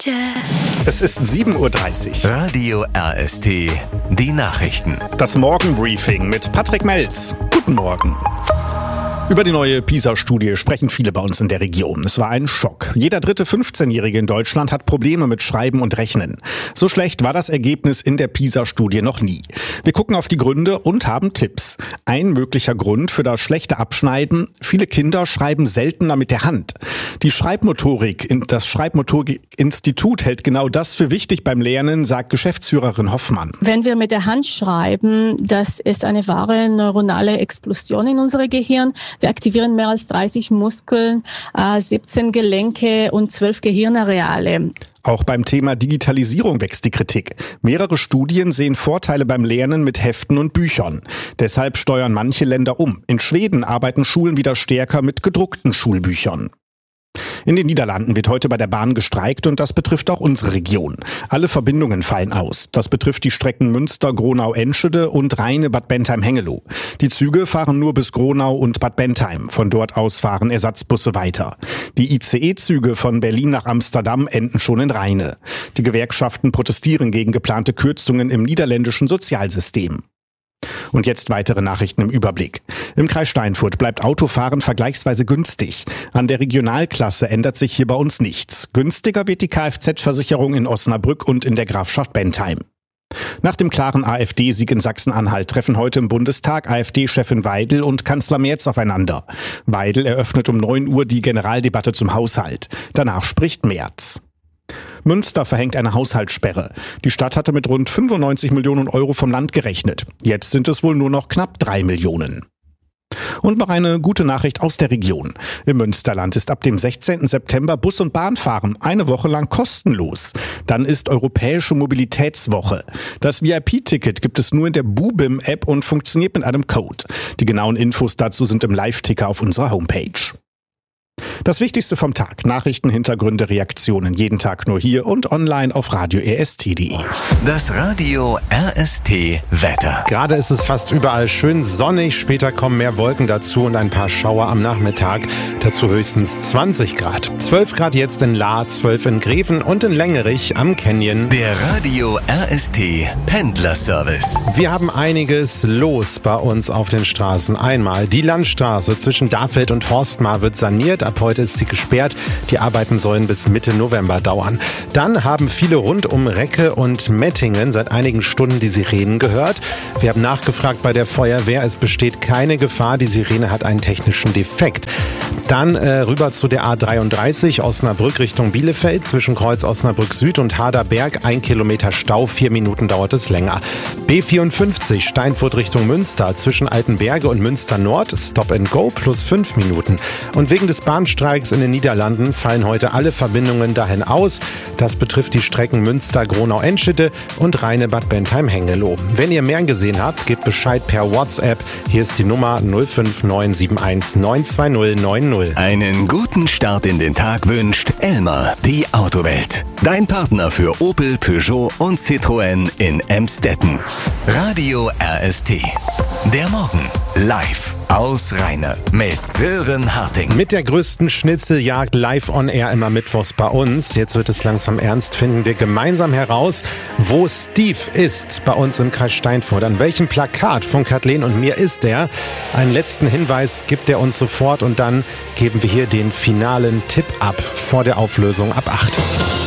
Es ist 7:30 Uhr. Radio RST, die Nachrichten. Das Morgenbriefing mit Patrick Melz. Guten Morgen. Über die neue PISA-Studie sprechen viele bei uns in der Region. Es war ein Schock. Jeder dritte 15-Jährige in Deutschland hat Probleme mit Schreiben und Rechnen. So schlecht war das Ergebnis in der PISA-Studie noch nie. Wir gucken auf die Gründe und haben Tipps. Ein möglicher Grund für das schlechte Abschneiden: viele Kinder schreiben seltener mit der Hand. Das Schreibmotorik-Institut hält genau das für wichtig beim Lernen, sagt Geschäftsführerin Hoffmann. Wenn wir mit der Hand schreiben, das ist eine wahre neuronale Explosion in unserem Gehirn. Wir aktivieren mehr als 30 Muskeln, 17 Gelenke und 12 Gehirnareale. Auch beim Thema Digitalisierung wächst die Kritik. Mehrere Studien sehen Vorteile beim Lernen mit Heften und Büchern. Deshalb steuern manche Länder um. In Schweden arbeiten Schulen wieder stärker mit gedruckten Schulbüchern. In den Niederlanden wird heute bei der Bahn gestreikt und das betrifft auch unsere Region. Alle Verbindungen fallen aus. Das betrifft die Strecken Münster, Gronau, Enschede und Rheine, Bad Bentheim-Hengeloh. Die Züge fahren nur bis Gronau und Bad Bentheim. Von dort aus fahren Ersatzbusse weiter. Die ICE-Züge von Berlin nach Amsterdam enden schon in Rheine. Die Gewerkschaften protestieren gegen geplante Kürzungen im niederländischen Sozialsystem. Und jetzt weitere Nachrichten im Überblick. Im Kreis Steinfurt bleibt Autofahren vergleichsweise günstig. An der Regionalklasse ändert sich hier bei uns nichts. Günstiger wird die Kfz-Versicherung in Osnabrück und in der Grafschaft Bentheim. Nach dem klaren AfD-Sieg in Sachsen-Anhalt treffen heute im Bundestag AfD-Chefin Weidel und Kanzler Merz aufeinander. Weidel eröffnet um 9 Uhr die Generaldebatte zum Haushalt. Danach spricht Merz. Münster verhängt eine Haushaltssperre. Die Stadt hatte mit rund 95 Millionen Euro vom Land gerechnet. Jetzt sind es wohl nur noch knapp 3 Millionen. Und noch eine gute Nachricht aus der Region. Im Münsterland ist ab dem 16. September Bus- und Bahnfahren eine Woche lang kostenlos. Dann ist Europäische Mobilitätswoche. Das VIP-Ticket gibt es nur in der Bubim-App und funktioniert mit einem Code. Die genauen Infos dazu sind im Live-Ticker auf unserer Homepage. Das Wichtigste vom Tag: Nachrichten, Hintergründe, Reaktionen. Jeden Tag nur hier und online auf radio-rst.de. Das Radio RST Wetter. Gerade ist es fast überall schön sonnig. Später kommen mehr Wolken dazu und ein paar Schauer am Nachmittag. Dazu höchstens 20 Grad. 12 Grad jetzt in Lahr, 12 in Greven und in Längerich am Canyon. Der Radio RST Pendlerservice. Wir haben einiges los bei uns auf den Straßen. Einmal die Landstraße zwischen Dafeld und Horstmar wird saniert. Ab heute ist sie gesperrt. Die Arbeiten sollen bis Mitte November dauern. Dann haben viele rund um Recke und Mettingen seit einigen Stunden die Sirenen gehört. Wir haben nachgefragt bei der Feuerwehr. Es besteht keine Gefahr. Die Sirene hat einen technischen Defekt. Dann rüber zu der A33 Osnabrück Richtung Bielefeld. Zwischen Kreuz Osnabrück Süd und Haderberg 1 Kilometer Stau. 4 Minuten dauert es länger. B54 Steinfurt Richtung Münster. Zwischen Altenberge und Münster Nord Stop and Go plus 5 Minuten. Und wegen des Bahnstreiks in den Niederlanden fallen heute alle Verbindungen dahin aus. Das betrifft die Strecken Münster, Gronau, Enschede und Rheine, Bad Bentheim-Hengeloh. Wenn ihr mehr gesehen habt, gebt Bescheid per WhatsApp. Hier ist die Nummer 05971 92090. Einen guten Start in den Tag wünscht Elmar, die Autowelt. Dein Partner für Opel, Peugeot und Citroën in Emstetten. Radio RST. Der Morgen live aus Rheine mit Sören Harting. Mit der größten Schnitzeljagd live on air immer mittwochs bei uns. Jetzt wird es langsam ernst. Finden wir gemeinsam heraus, wo Steve ist bei uns im Kreis Steinfurt. An welchem Plakat von Kathleen und mir ist er? Einen letzten Hinweis gibt er uns sofort und dann geben wir hier den finalen Tipp ab vor der Auflösung ab 8.